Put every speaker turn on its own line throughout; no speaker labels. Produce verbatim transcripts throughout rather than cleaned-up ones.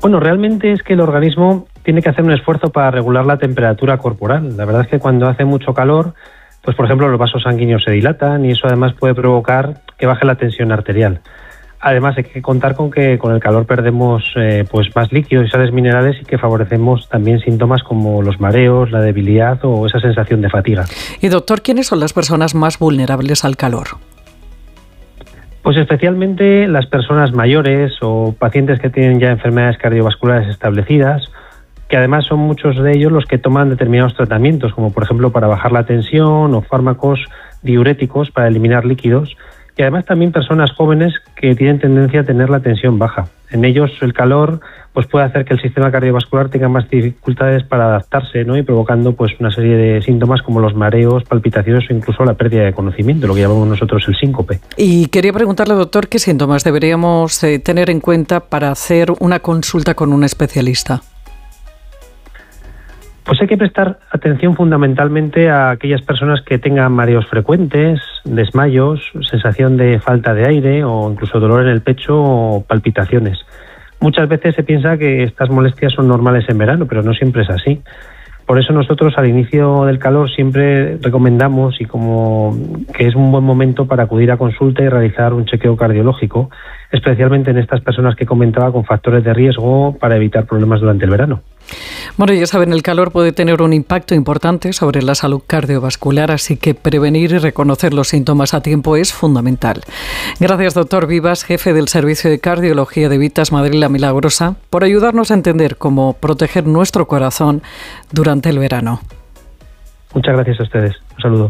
Bueno, realmente es que el organismo tiene que hacer un esfuerzo para regular la temperatura corporal. La verdad es que cuando hace mucho calor, pues por ejemplo los vasos sanguíneos se dilatan y eso además puede provocar que baje la tensión arterial. Además hay que contar con que con el calor perdemos eh, pues más líquidos y sales minerales y que favorecemos también síntomas como los mareos, la debilidad o esa sensación de fatiga.
Y doctor, ¿quiénes son las personas más vulnerables al calor?
Pues especialmente las personas mayores o pacientes que tienen ya enfermedades cardiovasculares establecidas, que además son muchos de ellos los que toman determinados tratamientos, como por ejemplo para bajar la tensión o fármacos diuréticos para eliminar líquidos, y además también personas jóvenes que tienen tendencia a tener la tensión baja. En ellos el calor pues puede hacer que el sistema cardiovascular tenga más dificultades para adaptarse, ¿no? Y provocando pues una serie de síntomas como los mareos, palpitaciones o incluso la pérdida de conocimiento, lo que llamamos nosotros el síncope.
Y quería preguntarle, doctor, ¿qué síntomas deberíamos eh, tener en cuenta para hacer una consulta con un especialista?
Pues hay que prestar atención fundamentalmente a aquellas personas que tengan mareos frecuentes, desmayos, sensación de falta de aire o incluso dolor en el pecho o palpitaciones. Muchas veces se piensa que estas molestias son normales en verano, pero no siempre es así. Por eso nosotros al inicio del calor siempre recomendamos y como que es un buen momento para acudir a consulta y realizar un chequeo cardiológico, especialmente en estas personas que comentaba con factores de riesgo para evitar problemas durante el verano.
Bueno, ya saben, el calor puede tener un impacto importante sobre la salud cardiovascular, así que prevenir y reconocer los síntomas a tiempo es fundamental. Gracias, doctor Vivas, jefe del Servicio de Cardiología de Vitas Madrid La Milagrosa, por ayudarnos a entender cómo proteger nuestro corazón durante el verano.
Muchas gracias a ustedes. Un saludo.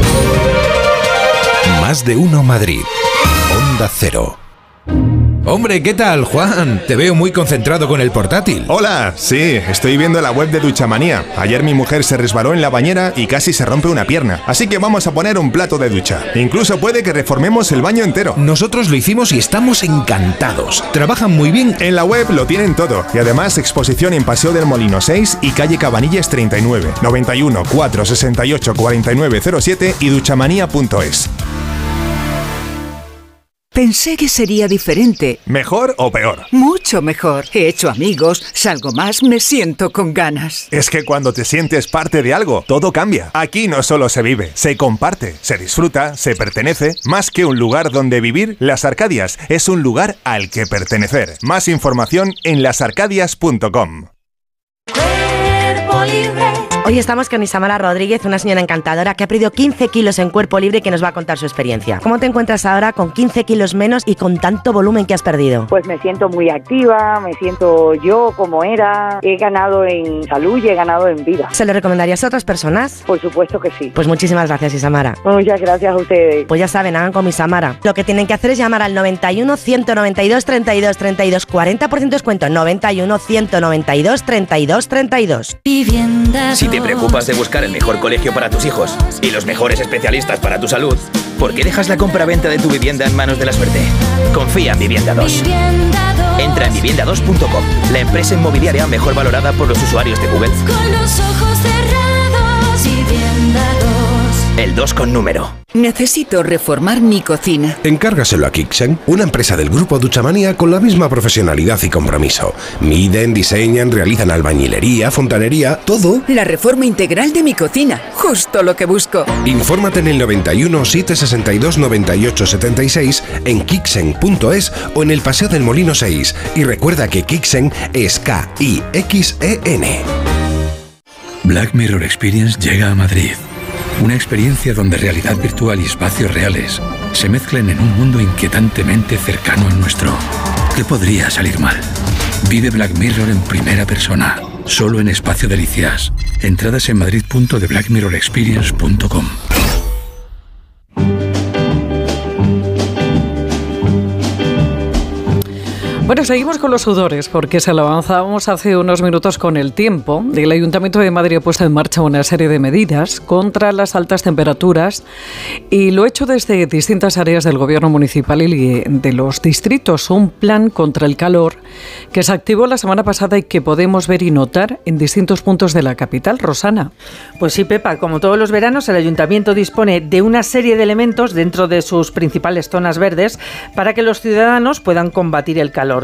Más de uno Madrid. Onda Cero.
Hombre, ¿qué tal, Juan? Te veo muy concentrado con el portátil.
Hola, sí, estoy viendo la web de Duchamanía. Ayer mi mujer se resbaló en la bañera y casi se rompe una pierna. Así que vamos a poner un plato de ducha. Incluso puede que reformemos el baño entero.
Nosotros lo hicimos y estamos encantados. Trabajan muy bien.
En la web lo tienen todo. Y además exposición en Paseo del Molino seis y calle Cabanillas treinta y nueve, noventa y uno, cuatrocientos sesenta y ocho, cuarenta y nueve cero siete y duchamanía punto es.
Pensé que sería diferente.
¿Mejor o peor?
Mucho mejor. He hecho amigos, salgo más, me siento con ganas.
Es que cuando te sientes parte de algo, todo cambia. Aquí no solo se vive, se comparte, se disfruta, se pertenece. Más que un lugar donde vivir, Las Arcadias es un lugar al que pertenecer. Más información en las arcadias punto com.
Cuerpo Libre. Hoy estamos con Isamara Rodríguez, una señora encantadora que ha perdido quince kilos en Cuerpo Libre y que nos va a contar su experiencia. ¿Cómo te encuentras ahora con quince kilos menos y con tanto volumen que has perdido?
Pues me siento muy activa, me siento yo como era, he ganado en salud y he ganado en vida.
¿Se lo recomendarías a otras personas?
Por supuesto que sí.
Pues muchísimas gracias, Isamara.
Muchas gracias a ustedes.
Pues ya saben, hagan como Isamara. Lo que tienen que hacer es llamar al noventa y uno, ciento noventa y dos, treinta y dos, treinta y dos, cuarenta por ciento descuento, noventa y uno, ciento noventa y dos, treinta y dos, treinta y dos.
Si te preocupas de buscar el mejor colegio para tus hijos y los mejores especialistas para tu salud, ¿por qué dejas la compra-venta de tu vivienda en manos de la suerte? Confía en Vivienda dos. Entra en vivienda dos punto com, la empresa inmobiliaria mejor valorada por los usuarios de Google.
Con los ojos cerrados, Vivienda dos.
El dos con número.
Necesito reformar mi cocina.
Encárgaselo a Kixen, una empresa del grupo Duchamanía con la misma profesionalidad y compromiso. Miden, diseñan, realizan albañilería, fontanería, todo.
La reforma integral de mi cocina, justo lo que busco.
Infórmate en el noventa y uno, setecientos sesenta y dos, noventa y ocho setenta y seis, en kixen punto es o en el Paseo del Molino seis. Y recuerda que Kixen es K I X E N.
Black Mirror Experience llega a Madrid. Una experiencia donde realidad virtual y espacios reales se mezclan en un mundo inquietantemente cercano al nuestro. ¿Qué podría salir mal? Vive Black Mirror en primera persona, solo en Espacio Delicias. Entradas en madrid punto de black mirror experience punto com.
Bueno, seguimos con los sudores, porque se lo avanzábamos hace unos minutos con el tiempo. El Ayuntamiento de Madrid ha puesto en marcha una serie de medidas contra las altas temperaturas y lo ha hecho desde distintas áreas del Gobierno municipal y de los distritos. Un plan contra el calor que se activó la semana pasada y que podemos ver y notar en distintos puntos de la capital. Rosana.
Pues sí, Pepa, como todos los veranos, el Ayuntamiento dispone de una serie de elementos dentro de sus principales zonas verdes para que los ciudadanos puedan combatir el calor.